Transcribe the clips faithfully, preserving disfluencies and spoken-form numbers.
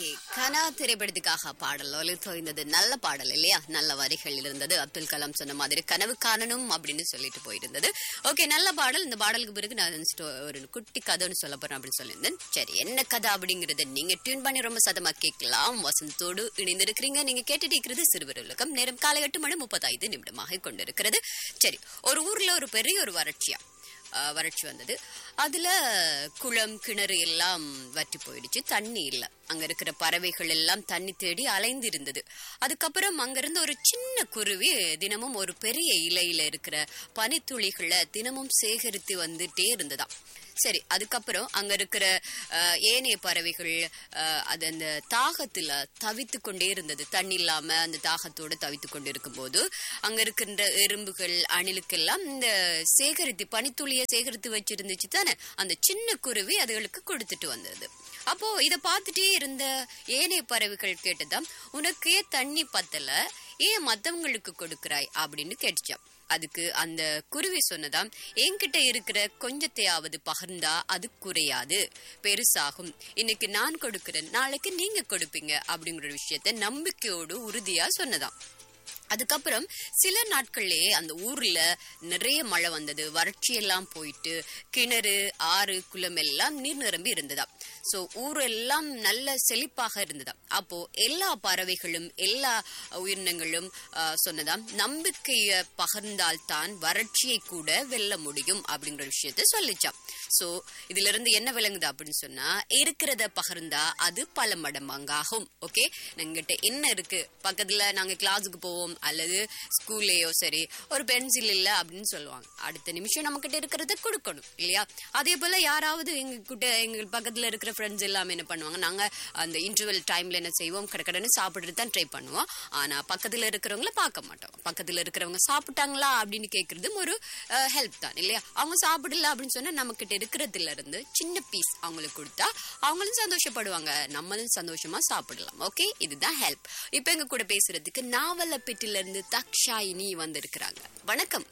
Okay, கனா திரைப்படத்துக்காக பாடல் ஒலித்தோய்ந்தது. நல்ல பாடல் இல்லையா? நல்ல வரிகள் இருந்தது. அப்துல் கலாம் சொன்ன மாதிரி கனவு காணணும் அப்படின்னு சொல்லிட்டு போயிருந்தது. ஓகே, நல்ல பாடல். இந்த பாடலுக்கு பிறகு நான் ஒரு குட்டி கதைன்னு சொல்ல போறேன் அப்படின்னு சொல்லியிருந்தேன். சரி, என்ன கதை அப்படிங்கறத நீங்க டியூன் பண்ணி ரொம்ப சதமா கேட்கலாம். வசந்தோடு இணைந்திருக்கிறீங்க. நீங்க கேட்டுட்டு இருக்கிறது சிறுவர் உலகம். நேரம் காலை எட்டு மணி முப்பத்தைந்து நிமிடமாக கொண்டிருக்கிறது. சரி, ஒரு ஊர்ல ஒரு பெரிய ஒரு வறட்சியா வறட்சி வந்தது. அதுல குளம் கிணறு எல்லாம் வற்றி போயிடுச்சு. தண்ணி இல்ல. அங்க இருக்கிற பறவைகள் எல்லாம் தண்ணி தேடி அலைந்து இருந்தது. அதுக்கப்புறம் அங்கிருந்து ஒரு சின்ன குருவி தினமும் ஒரு பெரிய இலையில இருக்கிற பனித்துளிகளை தினமும் சேகரித்து வந்துட்டே இருந்ததாம். சரி, அதுக்கப்புறம் அங்க இருக்கிற ஏனைய பறவைகள் அது அந்த தாகத்துல தவித்து கொண்டே இருந்தது. தண்ணி இல்லாம அந்த தாகத்தோட தவித்து கொண்டு இருக்கும் போது அங்க இருக்கின்ற எறும்புகள் அணிலுக்கெல்லாம் இந்த சேகரித்து பனித்துளிய சேகரித்து வச்சிருந்துச்சு தானே, அந்த சின்ன குருவி அதுகளுக்கு கொடுத்துட்டு வந்தது. அப்போ இத பார்த்துட்டே இருந்த ஏனைய பறவைகள் கேட்டதாம், உனக்கே தண்ணி பத்தல, ஏன் மத்தவங்களுக்கு கொடுக்கறாய் அப்படின்னு கேட்டுச்சாம். அதுக்கு அந்த குருவி சொன்னதாம், என்கிட்ட இருக்கிற கொஞ்சத்தையாவது பகிர்ந்தா அது குறையாது, பெருசாகும். இன்னைக்கு நான் கொடுக்கிறேன், நாளைக்கு நீங்க கொடுப்பீங்க அப்படிங்கிற விஷயத்த நம்பிக்கையோடு உறுதியா சொன்னதாம். அதுக்கப்புறம் சில நாட்கள்லயே அந்த ஊர்ல நிறைய மழை வந்தது. வறட்சி எல்லாம் போயிட்டு கிணறு ஆறு குளம் எல்லாம் நீர் நிரம்பி இருந்ததா. சோ ஊரெல்லாம் நல்ல செழிப்பாக இருந்ததா. அப்போ எல்லா பறவைகளும் எல்லா உயிரினங்களும் சொன்னதாம், நம்பிக்கைய பகிர்ந்தால் தான் வறட்சியை கூட வெல்ல முடியும் அப்படிங்கிற விஷயத்த சொல்லிச்சாம். சோ இதுல இருந்து என்ன விளங்குது அப்படின்னு சொன்னா, இருக்கிறத பகிர்ந்தா அது பல மடங்காகும். ஓகே, எங்கிட்ட என்ன இருக்கு, பக்கத்துல நாங்க கிளாஸுக்கு போவோம் அல்லது ஸ்கூல்லையோ சரி ஒரு பென்சில் இல்ல அப்படின்னு சொல்லுவாங்க, அடுத்த நிமிஷம் நம்ம கிட்ட இருக்கிறத கொடுக்கணும் இல்லையா? அதே போல யாராவது எங்க கிட்ட எங்க பக்கத்துல இருக்கிற ஃப்ரெண்ட்ஸ் எல்லாமே என்ன பண்ணுவாங்க, நாங்க அந்த இன்டர்வல் டைம்ல என்ன செய்வோம், கடற்கடன்னு சாப்பிடுறது தான் ட்ரை பண்ணுவோம். ஆனா பக்கத்துல இருக்கிறவங்கள பார்க்க மாட்டோம். பக்கத்துல இருக்கிறவங்க சாப்பிட்டாங்களா அப்படின்னு கேட்கறதும் ஒரு ஹெல்ப் தான் இல்லையா? அவங்க சாப்பிடல அப்படின்னு சொன்னா நம்ம கிட்ட இருக்கிறதுல இருந்து சின்ன பீஸ் அவங்களுக்கு கொடுத்தா அவங்களும் சந்தோஷப்படுவாங்க, நம்மளும் சந்தோஷமா சாப்பிடலாம். ஓகே, இதுதான் ஹெல்ப். இப்ப எங்க கூட பேசுறதுக்கு நாவல பெட்டில இருந்து தக்ஷாயினி வந்திருக்கிறாங்க. வணக்கம்.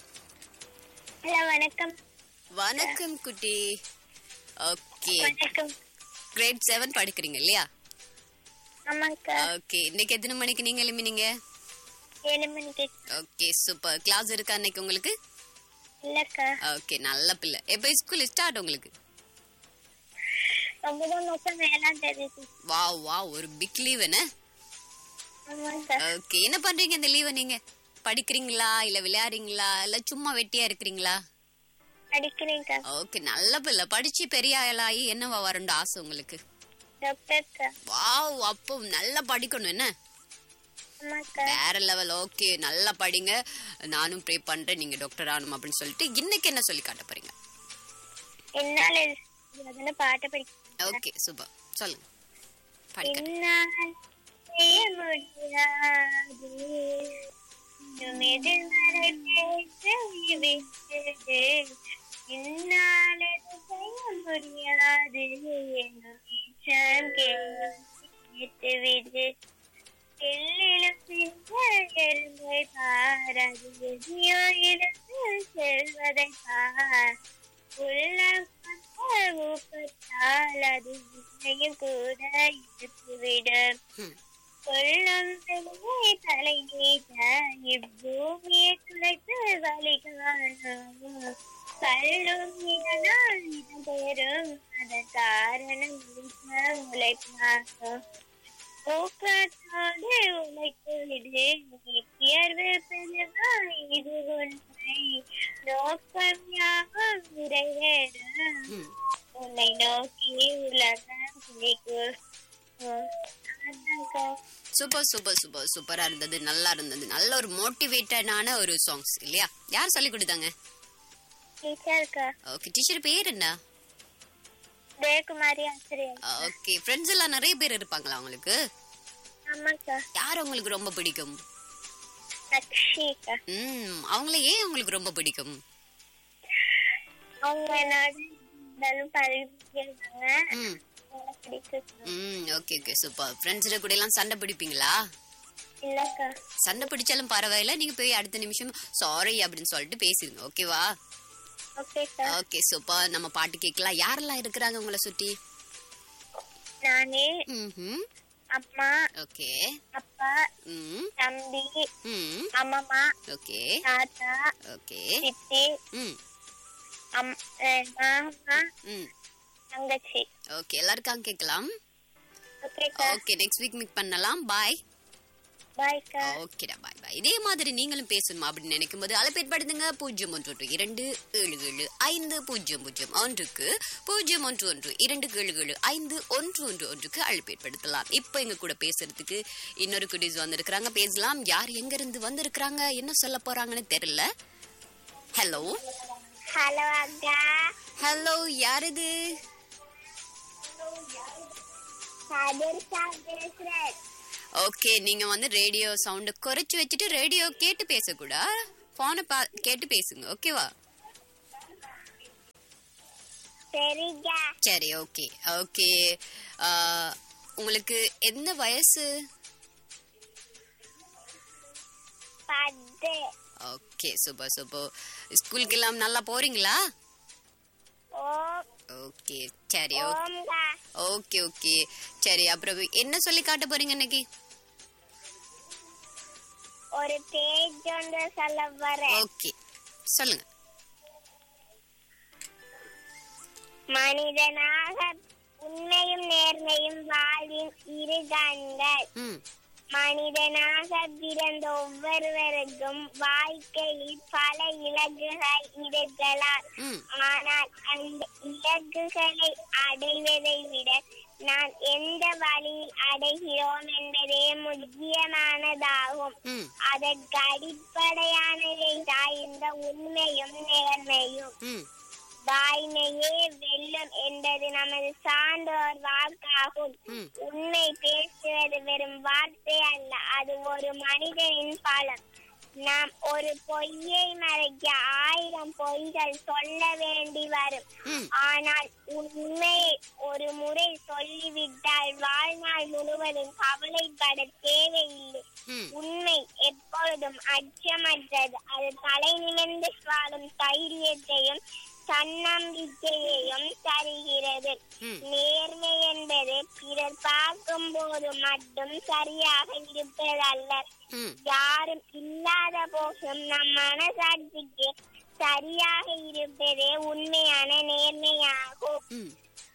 வணக்கம். வணக்கம் குட்டி. ஓகே, கிரேட் செவன் படிக்கிறீங்க இல்லையா? ஓகே, இன்னைக்கு எத்தனை மணிக்கு நீங்க எழுப்பினீங்க? ஏழு மணிக்கு. Okay, super. கிளாஸ் இருக்கா இன்னைக்கு உங்களுக்கு? இல்லக்கா. ஓகே, நல்ல பிள்ளை. எப்ப ஸ்கூல் ஸ்டார்ட் உங்களுக்கு? ஒன்பதாம் மாசம் ஏழாம் தேதி. வாவ் வாவ், ஒரு பிக் லீவ் என்ன? ஓகே, என்ன பண்றீங்க இந்த லீவ்? நீங்க படிக்கிறீங்களா இல்ல விளையாடுறீங்களா இல்ல சும்மா வெட்டியா இருக்கிறீங்களா? படிக்கிறீங்க. ஓகே, நல்ல பிள்ளை. படிச்சு பெரிய ஆளாகி என்னவா வரணும் ஆசை உங்களுக்கு? டாக்டர். வாவ், அப்போ நல்லா படிக்கணும் என்ன? வேற லெவல். ஓகே, நல்லா படிங்க. நானும் ப்ரே பண்றேன் நீங்க டாக்டர் ஆகணும் அப்படின்னு சொல்லிட்டு. இன்னைக்கு என்ன சொல்லி காட்ட போறீங்க? என்னால பாட்டு படிக்க. ஓகே, சூப்பர், சொல்லுங்க. படிக்க செல்வதை அது இசையும் கூட இருந்துவிடும். கொள்ளும் தலை நீட்ட இப்பூமியை துளைத்து வழிகாணும். கல்லும் இதனால் இடம் பெறும், அதன் காரணம் முளைப்பாகும். ஊக்கத்தோடு உழைத்துவிடு, உயர்வு பெறுவாய், இது உண்மை. நோக்கம் யாவும் நிறைவேறும், உன்னை நோக்கி உலகம் கிடைக்கும். சூப்பர் சூப்பர் சூப்பர் சூப்பரா இருந்தது, நல்லா இருந்தது. நல்ல ஒரு மோட்டிவேட்டடான ஒரு சாங்ஸ் இல்லையா? யார் சொல்லி கொடுத்தாங்க? ஓகே, டீச்சர் பேர் என்ன? ஜெயக்குமாரி ஆசிரியர். ஓகே, ஃப்ரெண்ட்ஸ் எல்லாம் நிறைய பேர் இருப்பாங்களா உங்களுக்கு? ஆமாக்கா. யார் உங்களுக்கு ரொம்ப பிடிக்கும்? அக்ஷிகா. ம், அவங்கள ஏன் உங்களுக்கு ரொம்ப பிடிக்கும்? அவங்க நானும் பழகிட்டாங்க. ம் ம் ஓகே ஓகே, சூப்பர். ஃப்ரெண்ட்ஸ் கூட எல்லாம் சண்டை பிடிப்பீங்களா? இல்லக்கா. சண்டை பிடிச்சாலும் பரவாயில்ல, நீங்க போய் அடுத்த நிமிஷம் சாரி அப்படின்னு சொல்லிட்டு பேசிடுங்க. ஓகேவா? Okay, super. நம்ம பாட்டு கேட்கலாம். யாரெல்லாம் இருக்கிறாங்க உங்களை சுத்தி? நானே, அம்மா, ஓகே. அப்பா, ம் தம்பி, ம் அம்மம்மா, ஓகே. தாத்தா, ஓகே. சித்தி, ம் அம் அஹ் மாமா, ம் தங்கச்சி. ஓகே, எல்லாருக்கும் கேட்கலாம். ஓகேக்கா. ஓகே, நெக்ஸ்ட் வீக் மீட் பண்ணலாம். பாய். பாய்க்கா. ஓகேடா, பாய் பாய். இதே மாதிரி நீங்களும் பேசணும் அப்படின்னு நினைக்கும் போது அழைப்பேற்படுத்துங்க பூஜ்ஜியம் ஒன்று ஒன்று இரண்டு ஏழு ஏழு ஐந்து பூஜ்ஜியம் பூஜ்ஜியம் ஒன்றுக்கு பூஜ்ஜியம் ஒன்று ஒன்று இரண்டு ஏழு ஏழு ஐந்து ஒன்று ஒன்று ஒன்றுக்கு அழைப்பேற்படுத்தலாம். இப்போ எங்க கூட பேசுறதுக்கு இன்னொரு குட்டீஸ் வந்திருக்கிறாங்க. பேசலாம். யார் எங்க இருந்து வந்திருக்கிறாங்க, என்ன சொல்ல போறாங்கன்னு தெரியல. ஹலோ ஹலோ அக்கா. ஹலோ, யார் இது? சதுர்ஷா பேசுறேன். ஓகே, நீங்க வந்து ரேடியோ சவுண்ட குறைச்சு வச்சுட்டு ரேடியோ கேட்டு பேசக்கூடா, போனை பா கேட்டு பேசுங்க. ஓகேவா? சரிக்கா. சரி, ஓகே ஓகே. உங்களுக்கு என்ன வயசு? பத்து. Okay, super super. ஸ்கூலுக்கு எல்லாம் நல்லா போறீங்களா? ஓ ஓகே, சரி. ஓம்கா. ஓகே ஓகே, சரி. அப்புறம் என்ன சொல்லி காட்ட போறீங்க இன்னைக்கு? ஒரு பேஜ் ஒன்று சொல்ல போறேன். ஓகே, சொல்லுங்க. மனிதனாக உண்மையும் நேர்மையும் வாழ்வின் இரு கண்கள். ம் மனிதனாக பிறந்த ஒவ்வொருவருக்கும் வாழ்க்கையில் பல இலக்குகள் இருக்கலாம். ம் ஆனால் அந்த இலக்குகளை அடைவதை விட நாம் எந்த வழியில் அடைகிறோம் என்பதே முக்கியமானதாகும். ம் அதற்கு அடிப்படையானதை தான் இந்த உண்மையும் நேர்மையும். ம் வாய்மையே வெல்லும் என்பது நமது சான்றோர் வாக்காகும். ம் உண்மை பேசுவது வெறும் வார்த்தை அல்ல, அது ஒரு மனிதனின் பலம். நாம் ஒரு பொய்யை மறைக்க ஆயிரம் பொய்கள் சொல்ல வேண்டி வரும். ம் ஆனால் உண்மையை ஒரு முறை சொல்லிவிட்டால் வாழ்நாள் முழுவதும் கவலைப்பட தேவையில்லை. ம் உண்மை எப்பொழுதும் அச்சமற்றது. அது தலை நிமிர்ந்து வாழும் தைரியத்தையும் தன்னம்பிக்கையையும் தருகிறது. ம் நேர்மை என்பது பிறர் பார்க்கும் போது மட்டும் சரியாக இருப்பதல்ல, ம் யாரும் இல்லாத போதும் நம் மனசாட்சிக்கு சரியாக இருப்பதே உண்மையான நேர்மையாகும். ம்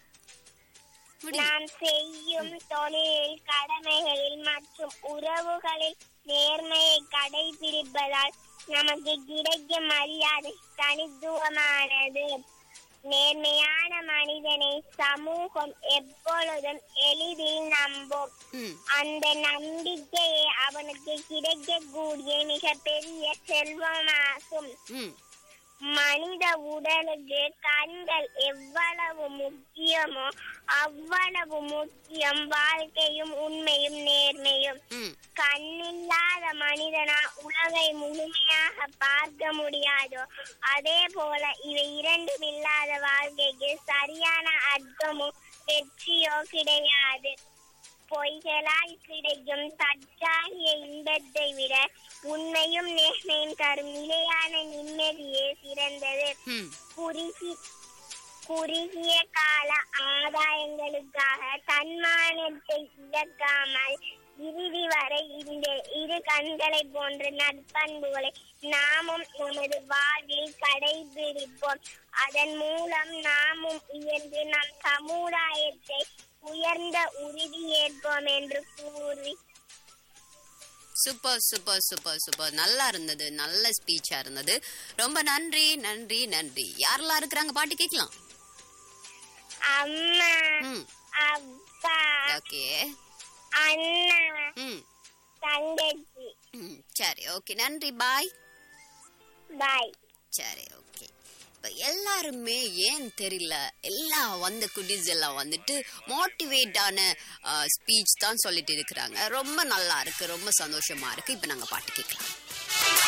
முடியும். நாம் செய்யும் தொழிலில், கடமைகளில் மற்றும் உறவுகளில் நேர்மையை கடைபிடிப்பதால் நமக்கு கிடைக்கும் மரியாதை தனித்துவமானது. நேர்மையான மனிதனை சமூகம் எப்பொழுதும் எளிதில் நம்பும். ம் அந்த நம்பிக்கையே அவனுக்கு கிடைக்கக்கூடிய மிகப்பெரிய செல்வமாகும். ம் மனித உடலுக்கு கண்கள் எவ்வளவு முக்கியமோ அவ்வளவு முக்கியம் வாழ்க்கையும் உண்மையும் நேர்மையும். ம் கண்ணில்லாத மனிதனா உலகை முழுமையாக பார்க்க முடியாதோ அதே போல இவை இரண்டும் இல்லாத வாழ்க்கைக்கு சரியான அர்த்தமோ வெற்றியோ கிடையாது. பொய்களால் கிடைக்கும் தற்காலிக இன்பத்தை விட உண்மையும் நேர்மையும் தரும் நிலையான நிம்மதியே சிறந்தது. ம் குறுகி குறுகிய கால ஆதாயங்களுக்காக தன்மானத்தை இழக்காமல் இறுதி வரை இந்த இரு கண்களை போன்ற நற்பண்புகளை நாமும் நமது வாழ்வில் கடைபிடிப்போம். அதன் மூலம் நாமும் உயர்ந்து நம் சமுதாயத்தை உயர்ந்த உறுதி ஏற்போம் என்று கூறி. Super super super super. நல்லா இருந்தது, நல்ல ஸ்பீச்சா இருந்தது. ரொம்ப நன்றி நன்றி நன்றி. யாரெல்லாம் இருக்கிறாங்க பாட்டு கேட்கலாம்? அம்மா, ம் அப்பா, ஓகே. அண்ணா, ம் தங்கச்சி. ம் சரி, ஓகே, நன்றி, பாய். பாய். சரி, ஓகே. இப்ப எல்லாருமே ஏன் தெரியல, எல்லா வந்த குட்டீஸ் எல்லாம் வந்துட்டு மோட்டிவேட்டான ஸ்பீச் தான் சொல்லிட்டு இருக்கிறாங்க. ரொம்ப நல்லா இருக்கு, ரொம்ப சந்தோஷமா இருக்கு. இப்ப நாங்க பாட்டு கேட்கலாம்.